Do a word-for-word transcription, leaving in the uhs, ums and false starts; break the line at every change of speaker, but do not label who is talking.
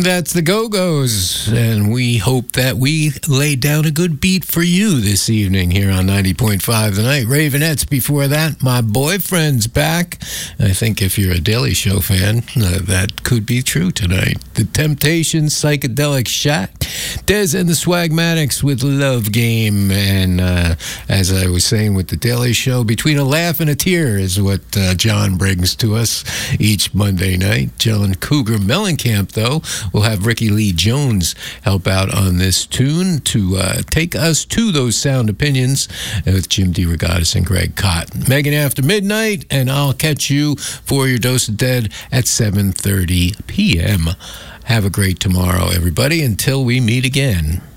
That's the Go-Go's, and we hope that we laid down a good beat for you this evening here on ninety point five The Night. Ravenettes before that. My Boyfriend's back. I think if you're a Daily Show fan, uh, that could be true tonight. The Temptations, Psychedelic Shack. Dez and the Swagmatics with Love Game. And uh, as I was saying with the Daily Show, between a laugh and a tear is what uh, John brings to us each Monday night. John Cougar Mellencamp, though, we'll have Ricky Lee Jones help out on this tune to uh, take us to those sound opinions with Jim DeRogatis and Greg Cott. Megan after midnight, and I'll catch you for your Dose of Dead at seven thirty p.m. Have a great tomorrow, everybody, until we meet again.